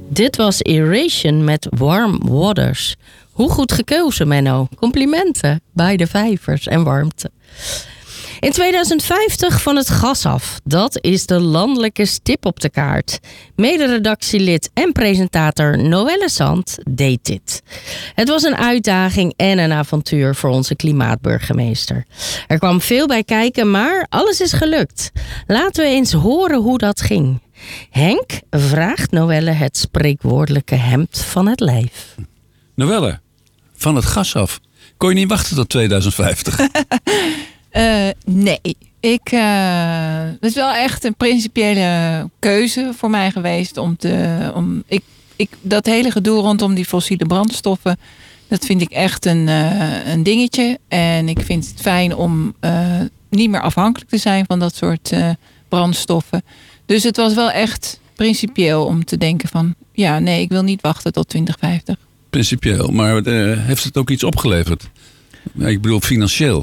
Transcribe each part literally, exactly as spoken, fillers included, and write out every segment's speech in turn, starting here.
Dit was Eration met Warm Waters. Hoe goed gekozen, Menno. Complimenten bij de vijvers en warmte. In tweeduizend vijftig van het gas af. Dat is de landelijke stip op de kaart. Mederedactielid en presentator Noelle Sant deed dit. Het was een uitdaging en een avontuur voor onze klimaatburgemeester. Er kwam veel bij kijken, maar alles is gelukt. Laten we eens horen hoe dat ging. Henk vraagt Noelle het spreekwoordelijke hemd van het lijf. Noelle, van het gas af. Kon je niet wachten tot tweeduizend vijftig? Uh, nee, ik, uh, het is wel echt een principiële keuze voor mij geweest om te, om, ik, ik, dat hele gedoe rondom die fossiele brandstoffen, dat vind ik echt een, uh, een dingetje. En ik vind het fijn om uh, niet meer afhankelijk te zijn van dat soort uh, brandstoffen. Dus het was wel echt principieel om te denken van, ja, nee, ik wil niet wachten tot twintig vijftig. Principieel, maar uh, heeft het ook iets opgeleverd? Ik bedoel financieel.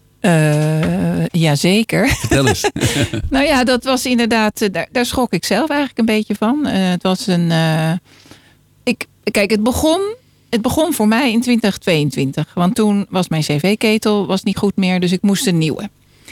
Uh, jazeker. Vertel eens. Nou ja, dat was inderdaad, uh, daar, daar schrok ik zelf eigenlijk een beetje van. Uh, het was een, uh, ik, kijk, het begon, het begon voor mij in twintig tweeëntwintig. Want toen was mijn cv-ketel was niet goed meer, dus ik moest een nieuwe.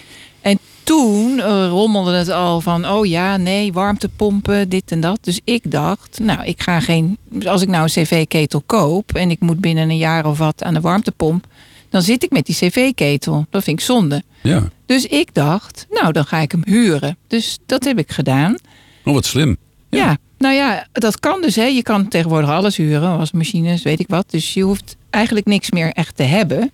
En toen uh, rommelde het al van, oh ja, nee, warmtepompen, dit en dat. Dus ik dacht, nou, ik ga geen, als ik nou een cv-ketel koop en ik moet binnen een jaar of wat aan de warmtepomp, dan zit ik met die cv-ketel. Dat vind ik zonde. Ja. Dus ik dacht, nou, dan ga ik hem huren. Dus dat heb ik gedaan. Oh, wat slim. Ja, ja nou ja, dat kan dus. Hè. Je kan tegenwoordig alles huren, wasmachines, weet ik wat. Dus je hoeft eigenlijk niks meer echt te hebben.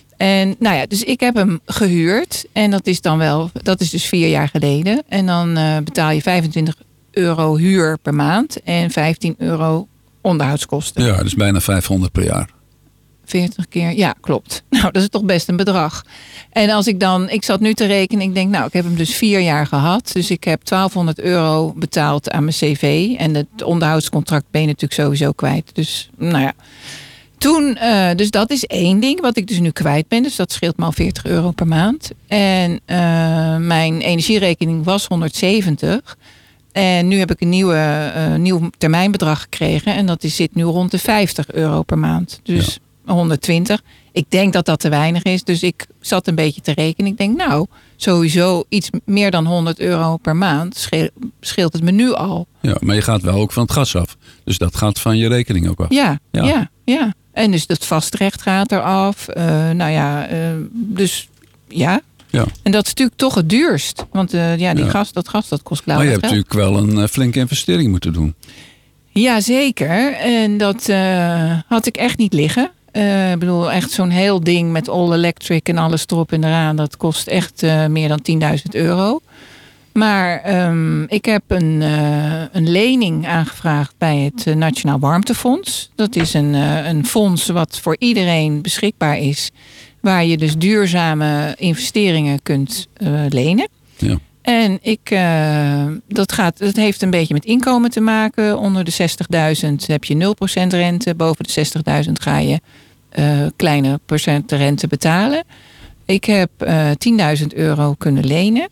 En nou ja, dus ik heb hem gehuurd. En dat is dan wel, dat is dus vier jaar geleden. En dan uh, betaal je vijfentwintig euro huur per maand. En vijftien euro onderhoudskosten. Ja, dus bijna vijfhonderd per jaar. veertig keer, ja, klopt. Nou, dat is toch best een bedrag. En als ik dan, ik zat nu te rekenen, ik denk, nou, ik heb hem dus vier jaar gehad. Dus ik heb twaalfhonderd euro betaald aan mijn cv. En het onderhoudscontract ben je natuurlijk sowieso kwijt. Dus, nou ja. Toen, uh, dus dat is één ding wat ik dus nu kwijt ben. Dus dat scheelt me al veertig euro per maand. En uh, mijn energierekening was honderdzeventig. En nu heb ik een nieuwe, uh, nieuw termijnbedrag gekregen. En dat is, zit nu rond de vijftig euro per maand. Dus ja. honderdtwintig. Ik denk dat dat te weinig is. Dus ik zat een beetje te rekenen. Ik denk, nou, sowieso iets meer dan honderd euro per maand scheelt, scheelt het me nu al. Ja, maar je gaat wel ook van het gas af. Dus dat gaat van je rekening ook af. Ja, ja, ja. ja. En dus dat vastrecht gaat eraf. Uh, nou ja, uh, dus ja. ja. En dat is natuurlijk toch het duurst. Want uh, ja, die ja. gas, dat gas, dat kost blauw. Maar je hebt natuurlijk wel een uh, flinke investering moeten doen. Ja, zeker. En dat uh, had ik echt niet liggen. Uh, ik bedoel, echt zo'n heel ding met all electric en alles erop en eraan. Dat kost echt uh, meer dan tienduizend euro. Maar um, ik heb een, uh, een lening aangevraagd bij het uh, Nationaal Warmtefonds. Dat is een, uh, een fonds wat voor iedereen beschikbaar is. Waar je dus duurzame investeringen kunt uh, lenen. Ja. En ik, uh, dat, gaat, dat heeft een beetje met inkomen te maken. Onder de zestigduizend heb je nul procent rente. Boven de zestigduizend ga je uh, kleine procent rente betalen. Ik heb uh, tienduizend euro kunnen lenen.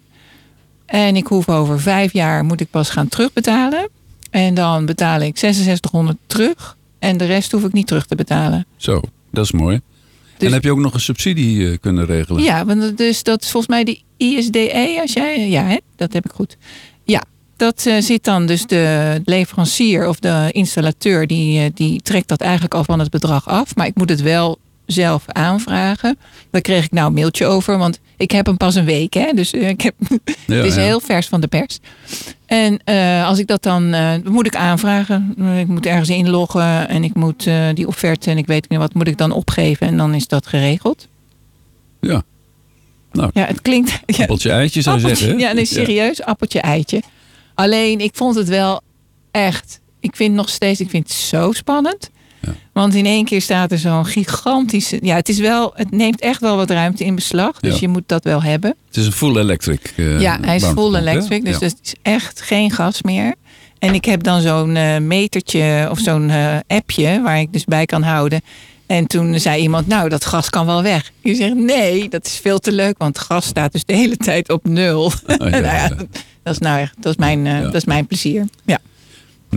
En ik hoef over vijf jaar moet ik pas gaan terugbetalen. En dan betaal ik zesenzestighonderd terug. En de rest hoef ik niet terug te betalen. Zo, dat is mooi. Dus, en heb je ook nog een subsidie uh, kunnen regelen? Ja, want dus dat is volgens mij de I S D E. Als jij, ja, hè? Dat heb ik goed. Ja, dat uh, zit dan dus de leverancier of de installateur. Die, uh, die trekt dat eigenlijk al van het bedrag af. Maar ik moet het wel zelf aanvragen. Daar kreeg ik nou een mailtje over. Want ik heb hem pas een week. Hè? Dus uh, ik heb, ja, het is ja. heel vers van de pers. En uh, als ik dat dan... Uh, moet ik aanvragen. Ik moet ergens inloggen. En ik moet uh, die offerte en ik weet niet wat moet ik dan opgeven. En dan is dat geregeld. Ja. Nou, ja, het klinkt... Appeltje eitje zou je appeltje, zeggen. Ja, nee, serieus. Ja. Appeltje eitje. Alleen, ik vond het wel echt... Ik vind nog steeds... Ik vind het zo spannend. Ja. Want in één keer staat er zo'n gigantische... Ja, het is wel... Het neemt echt wel wat ruimte in beslag. Dus ja. je moet dat wel hebben. Het is een full electric. Uh, ja, hij is full electric. Dus ja. het is echt geen gas meer. En ik heb dan zo'n uh, metertje of zo'n uh, appje... waar ik dus bij kan houden. En toen zei iemand, nou, dat gas kan wel weg. Je zegt, nee, dat is veel te leuk. Want het gas staat dus de hele tijd op nul. Oh, ja, nou ja, ja. Dat is nou echt... Dat is mijn, uh, ja. dat is mijn plezier. Ja. Nou...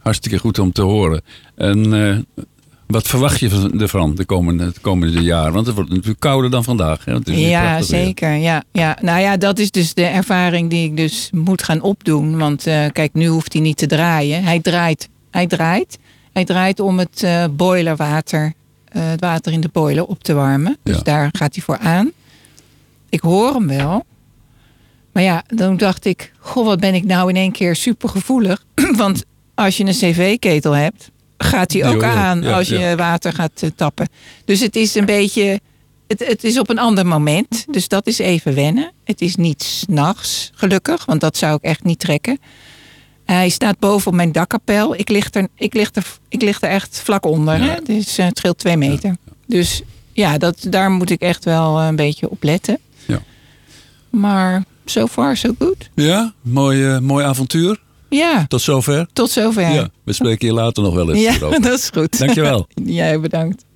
hartstikke goed om te horen. En uh, wat verwacht je ervan de komende, de komende jaren? Want het wordt natuurlijk kouder dan vandaag. Hè? Het is ja, zeker. Ja, ja. Nou ja, dat is dus de ervaring die ik dus moet gaan opdoen. Want uh, kijk, nu hoeft hij niet te draaien. Hij draait. Hij draait. Hij draait om het uh, boilerwater, uh, het water in de boiler op te warmen. Dus ja. Daar gaat hij voor aan. Ik hoor hem wel. Maar ja, dan dacht ik, goh, wat ben ik nou in één keer supergevoelig. Want als je een cv-ketel hebt, gaat hij ook ja, aan ja, als je ja. water gaat uh, tappen. Dus het is een beetje, het, het is op een ander moment. Dus dat is even wennen. Het is niet 's nachts, gelukkig, want dat zou ik echt niet trekken. Hij staat boven op mijn dakkapel. Ik lig er, ik lig er, ik lig er echt vlak onder. Ja. Hè? Dus uh, het scheelt twee meter. Ja. Dus ja, dat, daar moet ik echt wel een beetje op letten. Ja. Maar so far, so good. Ja, mooi, uh, mooi avontuur. Ja. Tot zover? Tot zover. Ja, we spreken je later nog wel eens. Ja, dat is goed. Dankjewel. Jij bedankt.